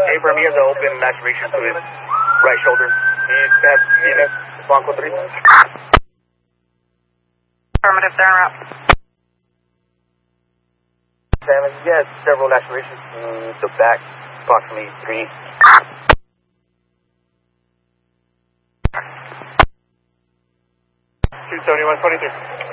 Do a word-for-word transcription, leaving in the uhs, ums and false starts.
Abraham, he has an open laceration to his right shoulder. He has C N S Blanco three. Affirmative, they're en route. Sam, he has several lacerations to the back, approximately three. two seventy-one twenty-three.